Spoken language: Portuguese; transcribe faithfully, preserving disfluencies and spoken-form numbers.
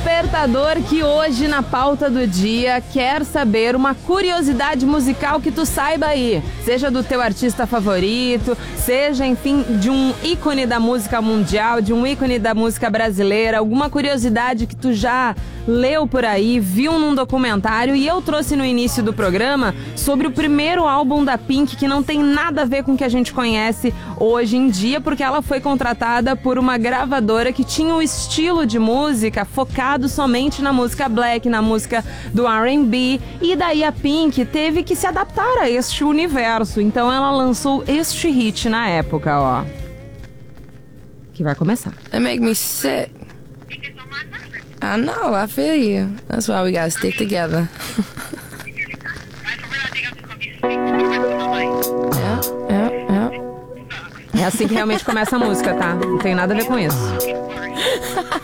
despertador que hoje na pauta do dia quer saber uma curiosidade musical que tu saiba aí, seja do teu artista favorito, seja, enfim, de um ícone da música mundial, de um ícone da música brasileira, alguma curiosidade que tu já leu por aí, viu num documentário. E eu trouxe no início do programa sobre o primeiro álbum da Pink, que não tem nada a ver com o que a gente conhece hoje em dia, porque ela foi contratada por uma gravadora que tinha um estilo de música focado somente na música black, na música do R and B, e daí a Pink teve que se adaptar a este universo. Então ela lançou este hit na época, ó, que vai começar. They make me sick. I know, I feel you. That's why we gotta stick together. É, é, é. É assim que realmente começa a música, tá? Não tem nada a ver com isso.